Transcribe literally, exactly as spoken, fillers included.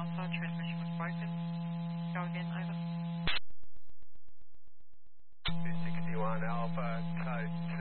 Alpha, transmission was broken. Go again, over. two sixty-one Alpha, code two.